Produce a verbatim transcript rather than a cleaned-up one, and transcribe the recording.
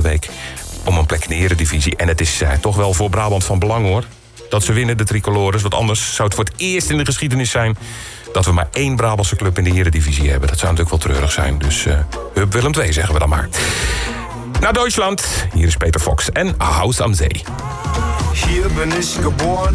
week om een plek in de Eredivisie. En het is uh, toch wel voor Brabant van belang, hoor. Dat ze winnen, de tricolores. Want anders zou het voor het eerst in de geschiedenis zijn dat we maar één Brabantse club in de Eredivisie hebben. Dat zou natuurlijk wel treurig zijn. Dus uh, Hup Willem twee, zeggen we dan maar. Naar Duitsland. Hier is Peter Fox en Haus am See. Hier bin ich geboren,